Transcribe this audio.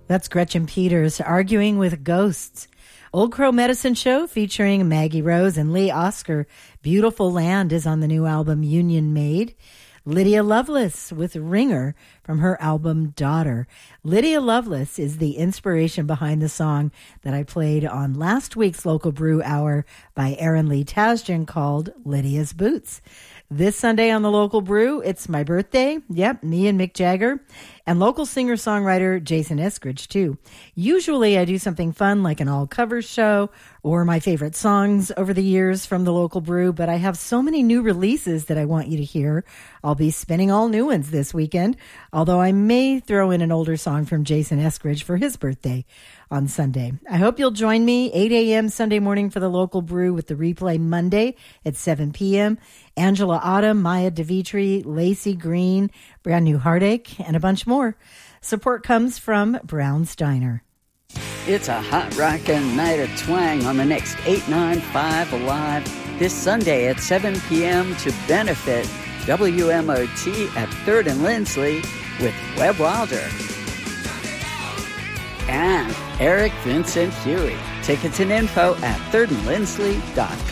That's Gretchen Peters, Arguing with Ghosts. Old Crow Medicine Show featuring Maggie Rose and Lee Oscar. Beautiful Land is on the new album Union Made. Lydia Lovelace with Ringer from her album Daughter. Lydia Lovelace is the inspiration behind the song that I played on last week's Local Brew Hour by Aaron Lee Tasjan called Lydia's Boots. This Sunday on the Local Brew, it's my birthday. Yep, me and Mick Jagger. And local singer-songwriter Jason Eskridge, too. Usually I do something fun like an all-covers show or my favorite songs over the years from the Local Brew, but I have so many new releases that I want you to hear. I'll be spinning all new ones this weekend, although I may throw in an older song from Jason Eskridge for his birthday on Sunday. I hope you'll join me 8 a.m. Sunday morning for the Local Brew with the replay Monday at 7 p.m. Angela Autumn, Maya DeVitri, Lacey Green, Brand New Heartache, and a bunch more. Support comes from Brown's Diner. It's a hot rockin' night of twang on the next 895 Alive this Sunday at 7 p.m. to benefit WMOT at 3rd and Lindsley with Webb Wilder and Eric Vincent Huey. Tickets and info at thirdandlindsley.com.